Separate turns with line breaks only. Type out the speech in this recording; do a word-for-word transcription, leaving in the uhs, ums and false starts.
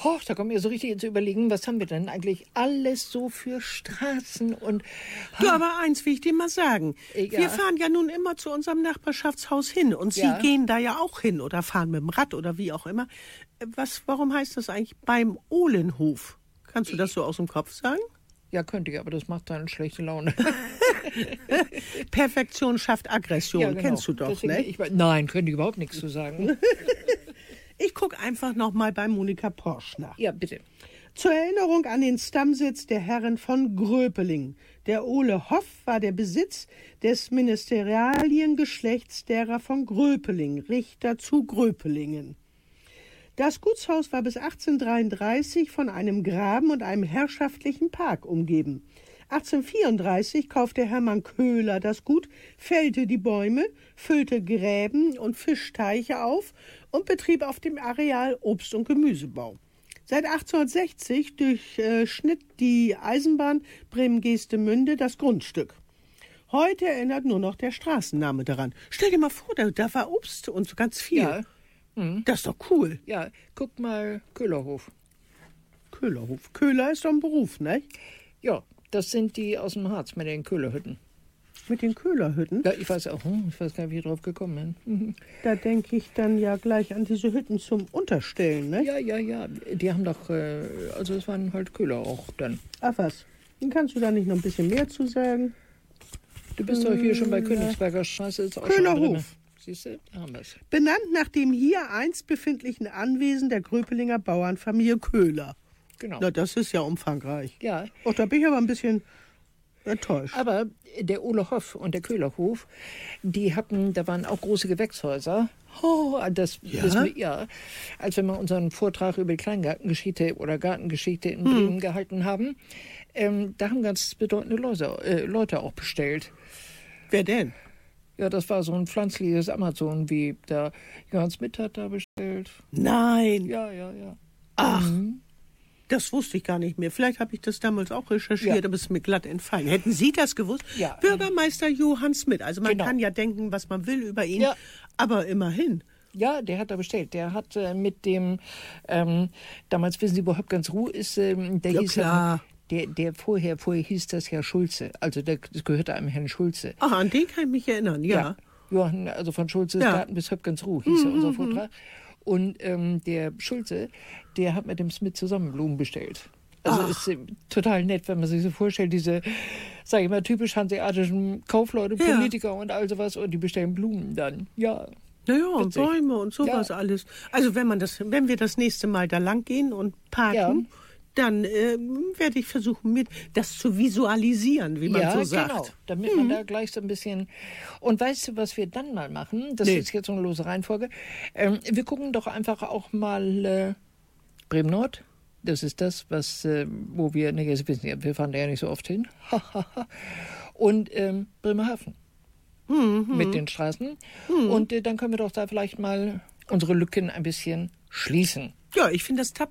Oh, da kommen wir so richtig ins Überlegen, was haben wir denn eigentlich alles so für Straßen und...
Du, aber eins will ich dir mal sagen.
Ja.
Wir fahren ja nun immer zu unserem Nachbarschaftshaus hin und
Ja.
Sie gehen da ja auch hin oder fahren mit dem Rad oder wie auch immer. Was, warum heißt das eigentlich beim Ohlenhof? Kannst du das so aus dem Kopf sagen?
Ja, könnte ich, aber das macht dann schlechte Laune.
Perfektion schafft Aggression,
Ja, genau.
kennst du doch,
Deswegen,
ne?
ich, nein, könnte ich überhaupt nichts zu sagen.
Ich gucke einfach noch mal bei Monika Porsch nach.
Ja, bitte.
Zur Erinnerung an den Stammsitz der Herren von Gröpeling. Der Ole Hoff war der Besitz des Ministerialiengeschlechts derer von Gröpeling, Richter zu Gröpelingen. Das Gutshaus war bis achtzehnhundertdreiunddreißig von einem Graben und einem herrschaftlichen Park umgeben. achtzehnhundertvierunddreißig kaufte Hermann Köhler das Gut, fällte die Bäume, füllte Gräben und Fischteiche auf und betrieb auf dem Areal Obst- und Gemüsebau. Seit achtzehnhundertsechzig durchschnitt die Eisenbahn Bremen-Geestemünde das Grundstück. Heute erinnert nur noch der Straßenname daran. Stell dir mal vor, da, da war Obst und so ganz viel.
Ja. Hm.
Das ist doch cool.
Ja, guck mal, Köhlerhof.
Köhlerhof. Köhler ist doch ein Beruf, ne?
Ja, das sind die aus dem Harz mit den Köhlerhütten.
Mit den Köhlerhütten?
Ja, ich weiß auch, hm, ich weiß gar nicht, wie ich drauf gekommen bin. Mhm.
Da denke ich dann ja gleich an diese Hütten zum Unterstellen, ne?
Ja, ja, ja, die haben doch, äh, also es waren halt Köhler auch dann.
Ach was, dann kannst du da nicht noch ein bisschen mehr zu sagen?
Du bist doch hier schon bei Königsberger Straße. Ist auch
Köhlerhof.
Siehst du, da haben wir es.
Benannt nach dem hier einst befindlichen Anwesen der Gröpelinger Bauernfamilie Köhler.
Genau.
Na, das ist ja umfangreich.
Ja.
Och, da bin ich aber ein bisschen enttäuscht.
Aber der Ole Hoff und der Köhlerhof, die hatten, da waren auch große Gewächshäuser. Oh, das
Ja?
wissen wir, ja. Als wir mal unseren Vortrag über die Kleingartengeschichte oder Gartengeschichte in Bremen hm. gehalten haben, ähm, da haben ganz bedeutende Leute, äh, Leute auch bestellt.
Wer denn?
Ja, das war so ein pflanzliches Amazon, wie der Johann Smith hat da bestellt.
Nein.
Ja, ja, ja.
Ach,
Mhm.
das wusste ich gar nicht mehr. Vielleicht habe ich das damals auch recherchiert,
Ja.
aber es ist mir glatt entfallen. Hätten Sie das gewusst?
Ja.
Bürgermeister Johann Smith. Also man
Genau.
kann ja denken, was man will über ihn,
Ja.
aber immerhin.
Ja, der hat da bestellt. Der hat äh, mit dem, ähm, damals wissen Sie, wo Höpkens-Ruh ist, ähm, der
Ja,
hieß
klar.
Ja, der, der vorher, vorher hieß das ja Schulze. Also der, das gehörte einem Herrn Schulze.
Ach, an den kann ich mich erinnern, ja.
Johann, also von Schulzes
Ja.
Garten bis Höpkens-Ruh hieß ja unser Vortrag. Und ähm, der Schulze, der hat mit dem Smith zusammen Blumen bestellt. Also
Ach.
ist äh, total nett, wenn man sich so vorstellt, diese, sag ich mal, typisch hanseatischen Kaufleute,
Ja.
Politiker und all sowas, und die bestellen Blumen dann. Ja.
Naja, und
Witzig.
Bäume und sowas
Ja.
alles. Also wenn man das, wenn wir das nächste Mal da lang gehen und parken,
Ja.
dann ähm, werde ich versuchen, mir das zu visualisieren, wie man
ja,
so sagt.
genau, damit man da gleich so ein bisschen... Und weißt du, was wir dann mal machen? Das
Nee.
ist jetzt so eine lose Reihenfolge. Ähm, wir gucken doch einfach auch mal äh, Bremen-Nord. Das ist das, was, äh, wo wir... Ne, jetzt wissen wir, wir fahren da ja nicht so oft hin. Und ähm, Bremerhaven.
Mhm.
Mit den Straßen. Und äh, dann können wir doch da vielleicht mal unsere Lücken ein bisschen schließen.
Ja, ich finde das tapfer.